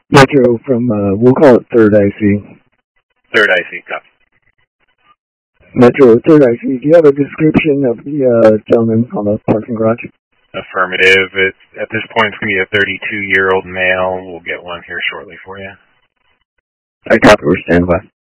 Metro from, we'll call it 3rd IC. 3rd IC, copy. Metro 3rd IC, do you have a description of the gentleman on the parking garage? Affirmative. At this point, it's going to be a 32-year-old male. We'll get one here shortly for you. I copy, we're standby.